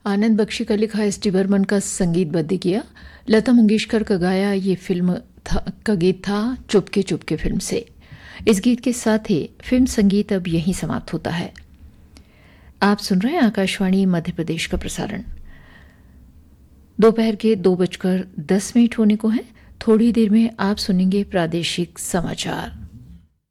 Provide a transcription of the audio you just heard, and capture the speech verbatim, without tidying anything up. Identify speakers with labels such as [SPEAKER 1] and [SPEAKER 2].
[SPEAKER 1] आनंद बख्शी का लिखा, S D Burman का संगीतबद्ध किया, लता मंगेशकर का गाया ये फिल्म था, का गीत था चुपके चुपके फिल्म से। इस गीत के साथ ही फिल्म संगीत अब यहीं समाप्त होता है। आप सुन रहे हैं आकाशवाणी मध्य प्रदेश का प्रसारण। दोपहर के दो बजकर दस मिनट होने को है। थोड़ी देर में आप सुनेंगे प्रादेशिक समाचार।